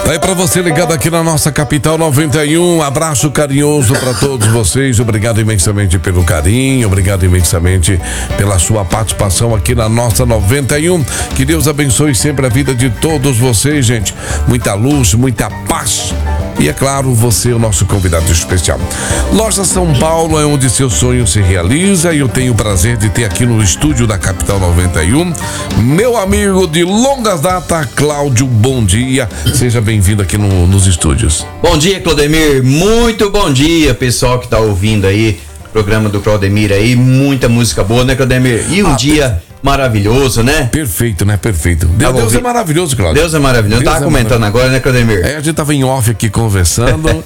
Tá aí pra você ligado aqui na nossa capital 91. Abraço carinhoso pra todos vocês. Obrigado imensamente pelo carinho. Obrigado imensamente pela sua participação aqui na nossa 91. Que Deus abençoe sempre a vida de todos vocês, gente. Muita luz, muita paz. E é claro, você é o nosso convidado especial. Loja São Paulo é onde seu sonho se realiza e eu tenho o prazer de ter aqui no estúdio da Capital 91 meu amigo de longas datas, Cláudio. Bom dia, seja bem-vindo aqui nos estúdios. Bom dia, Claudemir, muito bom dia, pessoal que tá ouvindo aí o programa do Claudemir aí, muita música boa, né, Claudemir? E um dia maravilhoso, né? Perfeito, né? Perfeito. Deus é maravilhoso, Cláudio. Deus é maravilhoso. Eu tava comentando agora, né, Claudemir? A gente tava em off aqui conversando.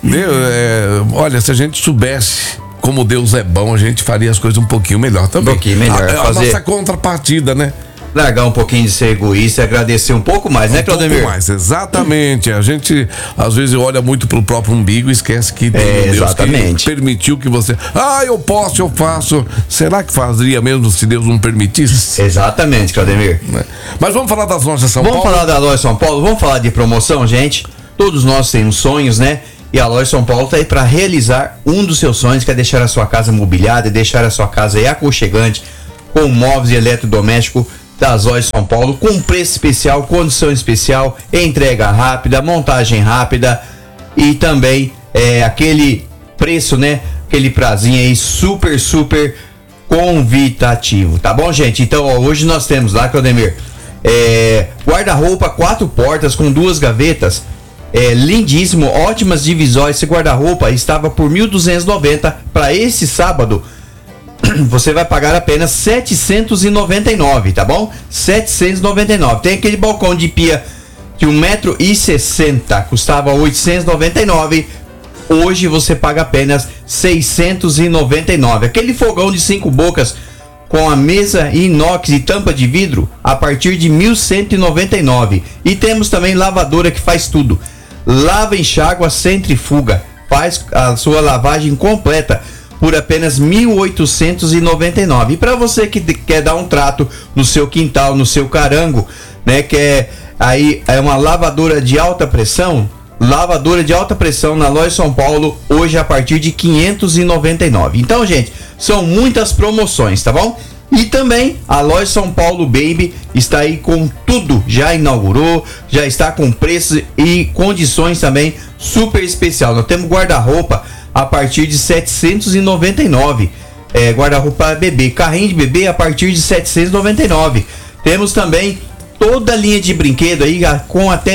Olha, se a gente soubesse como Deus é bom, a gente faria as coisas um pouquinho melhor também. Um pouquinho melhor. A nossa contrapartida, né? Largar um pouquinho de ser egoísta e agradecer um pouco mais, né, Claudemir? Um pouco mais, exatamente. A gente, às vezes, olha muito pro próprio umbigo e esquece que tem um Deus que permitiu que você... eu posso, eu faço. Será que fazia mesmo se Deus não permitisse? Exatamente, Claudemir. Mas vamos falar das lojas São Paulo? Vamos falar da loja São Paulo, vamos falar de promoção, gente. Todos nós temos sonhos, né? E a loja São Paulo tá aí para realizar um dos seus sonhos, que é deixar a sua casa mobiliada e deixar a sua casa aí aconchegante, com móveis e eletrodomésticos das lojas São Paulo, com preço especial, condição especial, entrega rápida, montagem rápida e também aquele preço, né? Aquele prazinho aí super convidativo, tá bom, gente? Então, hoje nós temos lá, Claudemir, guarda-roupa 4 portas com 2 gavetas, lindíssimo, ótimas divisórias. Esse guarda-roupa estava por R$1.290. Para esse sábado você vai pagar apenas R$799, tá bom? R$799. Tem aquele balcão de pia de 1,60 m, custava R$899. Hoje você paga apenas R$699. Aquele fogão de 5 bocas com a mesa inox e tampa de vidro a partir de R$1.199. E temos também lavadora que faz tudo. Lava, enxágua, centrifuga. Faz a sua lavagem completa por apenas R$1.899. E para você que quer dar um trato no seu quintal, no seu carango, né? Que é uma lavadora de alta pressão. Lavadora de alta pressão na loja São Paulo, hoje a partir de R$599. Então, gente, são muitas promoções, tá bom? E também a loja São Paulo Baby está aí com tudo, já inaugurou, já está com preços e condições também super especial. Nós temos guarda-roupa a partir de R$799. Guarda-roupa bebê, carrinho de bebê a partir de R$799. Temos também toda a linha de brinquedo aí com até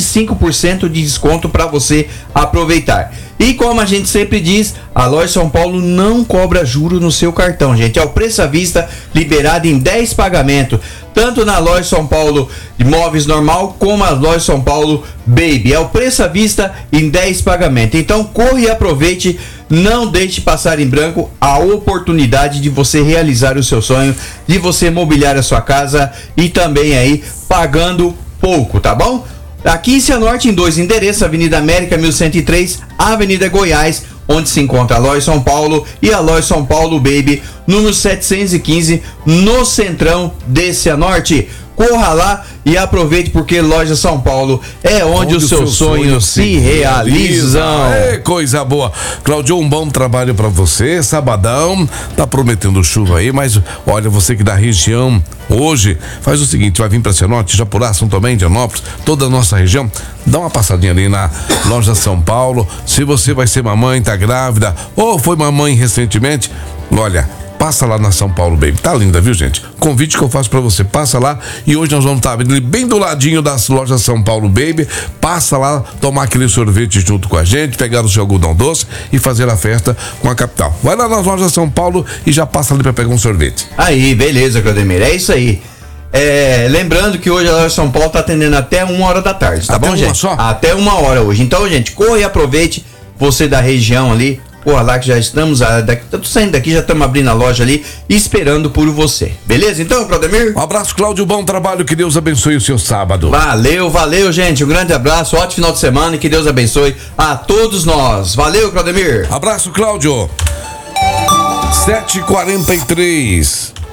25% de desconto para você aproveitar. E como a gente sempre diz, a loja São Paulo não cobra juro no seu cartão, gente. É o preço à vista, liberado em 10 pagamentos, tanto na loja São Paulo de móveis normal como a loja São Paulo Baby. É o preço à vista em 10 pagamentos. Então corre e aproveite, não deixe passar em branco a oportunidade de você realizar o seu sonho, de você mobiliar a sua casa e também aí pagando pouco, tá bom? Aqui em Cianorte, em 2 endereços, Avenida América 1103, Avenida Goiás, onde se encontra a loja São Paulo e a loja São Paulo Baby, número 715, no centrão de Cianorte. Corra lá e aproveite, porque loja São Paulo é onde os seus sonhos se realizam. Coisa boa. Cláudio, um bom trabalho pra você. Sabadão, tá prometendo chuva aí, mas olha, você que da região, hoje, faz o seguinte, vai vir pra Cianorte, Japurá, São Tomé, Indianópolis, toda a nossa região, dá uma passadinha ali na loja São Paulo. Se você vai ser mamãe, tá grávida, ou foi mamãe recentemente, olha, passa lá na São Paulo Baby, tá linda, viu, gente? Convite que eu faço pra você, passa lá e hoje nós vamos estar bem do ladinho das lojas São Paulo Baby. Passa lá, tomar aquele sorvete junto com a gente, pegar o seu algodão doce e fazer a festa com a capital. Vai lá nas lojas São Paulo e já passa ali pra pegar um sorvete. Aí, beleza, Claudemir, é isso aí. Lembrando que hoje a loja São Paulo tá atendendo até 1h da tarde, tá bom, gente? Só? Até 1h hoje. Então, gente, corre e aproveite, você da região ali. Porra, lá que já estamos, tô saindo daqui, já estamos abrindo a loja ali, esperando por você. Beleza, então, Claudemir? Um abraço, Cláudio, bom trabalho, que Deus abençoe o seu sábado. Valeu, gente, um grande abraço, ótimo final de semana e que Deus abençoe a todos nós. Valeu, Claudemir. Abraço, Cláudio. 7h43.